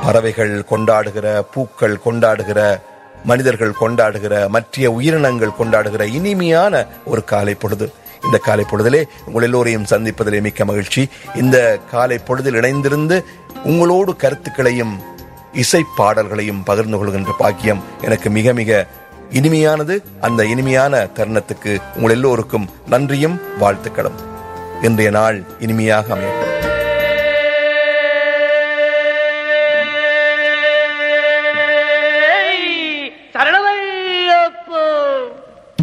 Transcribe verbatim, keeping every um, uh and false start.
பறவைகள் கொண்டாடுகிற, பூக்கள் கொண்டாடுகிற, மனிதர்கள் கொண்டாடுகிற, மற்ற உயிரினங்கள் கொண்டாடுகிற இனிமையான ஒரு காலை பொழுது. இந்த காலை பொழுதிலே உங்கள் எல்லோரையும் சந்திப்பதிலே மிக்க மகிழ்ச்சி. இந்த காலை பொழுதில் இணைந்திருந்து உங்களோடு கருத்துக்களையும் இசை பாடல்களையும் பகிர்ந்து கொள்கின்ற பாக்கியம் எனக்கு மிக மிக இனிமையானது. அந்த இனிமையான தருணத்துக்கு உங்கள் எல்லோருக்கும் நன்றியும் வாழ்த்துக்களும். இன்றைய நாள் இனிமையாக அமையும்.